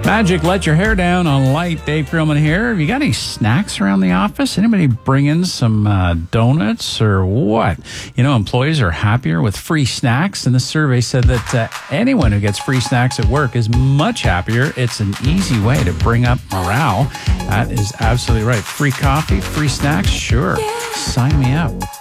Magic, let your hair down on light. Dave Grillman here. Have you got any snacks around the office? Anybody bring in some donuts or what? You know, employees are happier with free snacks, and the survey said that anyone who gets free snacks at work is much happier. It's an easy way to bring up morale. That is absolutely right. Free coffee, free snacks, sure. Sign me up.